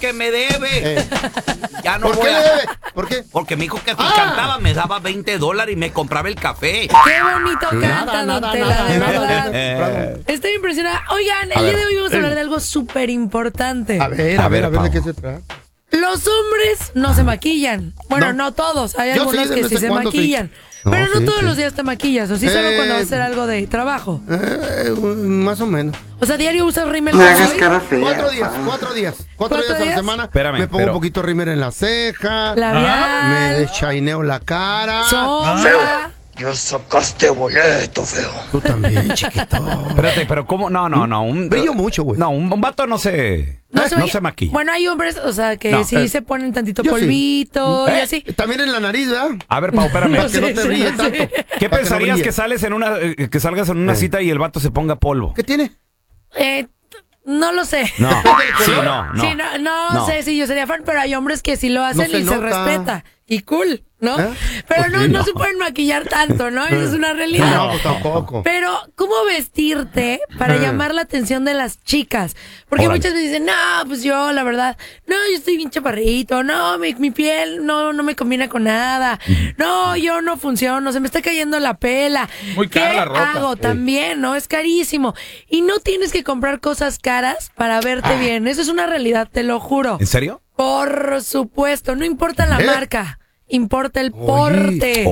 porque me debe. Ya no ¿Por voy qué le a... debe? ¿Por qué? Porque me dijo que si cantaba me daba $20 y me compraba el café. Qué bonito canta, don Tela, de verdad. Estoy impresionada. Oigan, el día de hoy vamos a hablar de algo súper importante. A ver, ¿de qué se trata? Los hombres no se maquillan. Bueno, no todos. Hay Yo algunos sí, de que vez sí en se cuando maquillan. sí. Pero No, no sí, todos sí. los días te maquillas. O sí, solo cuando vas a hacer algo de trabajo. Más o menos. O sea, diario usas rímel. No hagas cara fea. 4 días. 4 días a la semana. Espérame, me pongo un poquito de rímel en la ceja. Labial. Me deschaineo la cara. Sombra. Ya sacaste boleto, feo. Tú también, chiquito. Espérate, pero ¿cómo? No. Brillo mucho, güey. No, un vato no se maquilla. Bueno, hay hombres, o sea, que No, sí se ponen tantito yo sí. polvito y así. También en la nariz, ¿verdad? A ver, Pau, espérame. Para que no te brille tanto. ¿Qué Para que pensarías no brille. que sales en que salgas en una cita y el vato se ponga polvo? ¿Qué tiene? No lo sé. No, sí, no. Sí, no sé si yo sería fan, pero hay hombres que sí lo hacen No se y se nota. respeta. Y cool, ¿no? ¿Eh? Pero Pues no se pueden maquillar tanto, ¿no? Eso es una realidad. No, pues tampoco. Pero, ¿cómo vestirte para llamar la atención de las chicas? Porque Órale. muchas veces dicen, no, pues yo, la verdad, no, yo estoy bien chaparrito, no, mi piel no me combina con nada, no, yo no funciono, se me está cayendo la pela. Muy cara ¿Qué la ropa. hago? También, ¿no? Es carísimo. Y no tienes que comprar cosas caras para verte bien. Eso es una realidad, te lo juro. ¿En serio? Por supuesto, no importa la marca. Importa el porte.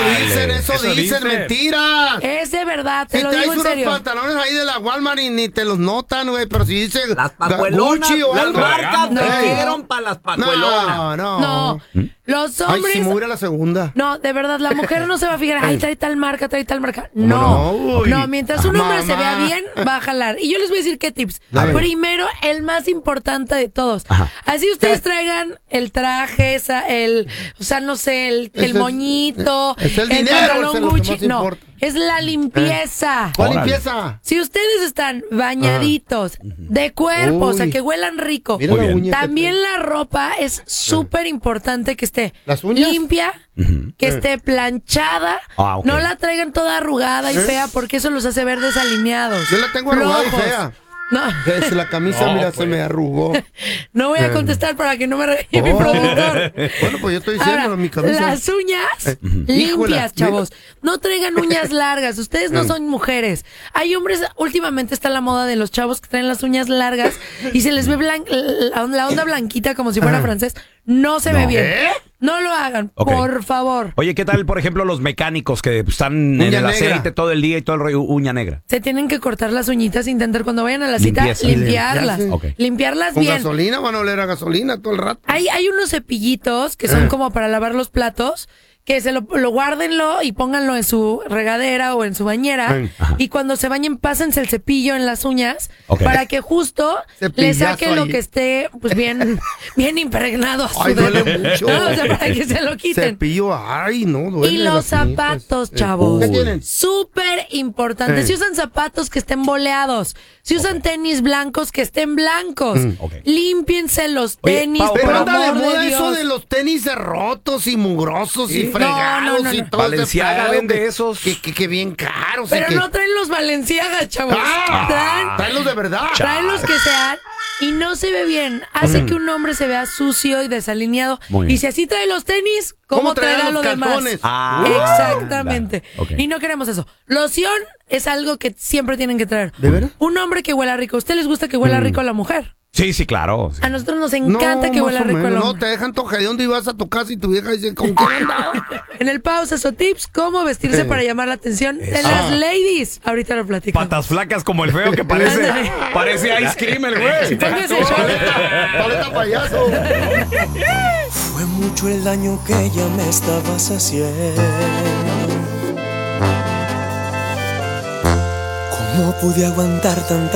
Eso dicen, mentira. Es de verdad, te Si lo traes digo en unos serio. pantalones ahí de la Walmart y ni te los notan, güey, pero si dice Las pajuelonas, Gucci o las algo. marcas No. nacieron para las pajuelonas. No, los Ay, hombres... si me hubiera la segunda. No, de verdad, la mujer no se va a fijar, ay, trae tal marca. No, uy. No, mientras un hombre se vea Mamá. bien, va a jalar. Y yo les voy a decir qué tips. Dale. Primero, el más importante de todos. Ajá. Así ustedes traigan el traje, no sé, el moñito, es el el dinero, pantalón eso es lo que Gucci. más No, importa. es la limpieza. ¿Cuál Órale. limpieza? Si ustedes están bañaditos, de cuerpo, o sea, Uy. que huelan rico. Mira Muy la bien. uña. que También la ropa es súper importante que esté ¿Las uñas? limpia, que esté planchada. Ah, ok. No la traigan toda arrugada y fea porque eso los hace ver desalineados. Yo la tengo arrugada y flojos. fea. No, Es la camisa, No, mira, pues. se me arrugó. no voy a contestar para que no me regañe mi Oh. productor. Bueno, pues yo estoy diciendo Ahora, mi camisa. las uñas Híjola, limpias, chavos. No traigan uñas largas. Ustedes no son mujeres. Hay hombres, últimamente está la moda de los chavos que traen las uñas largas y se les ve la onda blanquita como si fuera francés. No se ve bien. No lo hagan, Ok. por favor. Oye, ¿qué tal, por ejemplo, los mecánicos que están en Uña el negra. aceite todo el día y todo el rollo, uña negra? Se tienen que cortar las uñitas e intentar cuando vayan a la cita Limpieza. limpiarlas. Limpiarse. Ok. Limpiarlas Con bien. gasolina van a oler a gasolina todo el rato. Hay unos cepillitos que son como para lavar los platos, que se lo guárdenlo y pónganlo en su regadera o en su bañera. Ajá. Y cuando se bañen, pásense el cepillo en las uñas Ok. para que justo le Cepillazo saque lo ahí. que esté pues bien impregnado a su Ay, duele dedo. mucho. No, o sea, para que se lo quiten. Cepillo, ay, no, duele. Y los las uñitas. zapatos, chavos. ¿Qué tienen? Súper importante. Si usan zapatos que estén boleados. Si usan tenis blancos que estén blancos. Ok. Límpiense los Oye, tenis, Pau, por Pero anda de amor moda de eso Dios. de los tenis rotos y mugrosos y Sí. fregados No. y todo ese Valenciaga pedo vende que- esos. Que bien caros. Pero y que... no traen los Balenciaga, chavos. ¡Ah! Tráelos de verdad. Traen los que sean y no se ve bien. Hace que un hombre se vea sucio y desalineado. Muy bien. Y si así trae los tenis, ¿cómo traerá traerán lo los demás? calzones? Exactamente. Ok. Y no queremos eso. Loción es algo que siempre tienen que traer. ¿De veras? Un hombre que huela rico. ¿A usted les gusta que huela rico a la mujer? Sí, claro. A nosotros nos encanta que más huela o rico el menos. No, hombre. te dejan tojadeando y vas a tu casa y tu vieja dice, ¿con quién andaba? En el pausas o tips, cómo vestirse para llamar la atención de las ladies. Ahorita lo platicamos. Patas flacas como el feo que parece ice cream el güey. Póngase short. Paleta payaso. Fue mucho el daño que ella me estabas haciendo. ¿Cómo pude aguantar tanta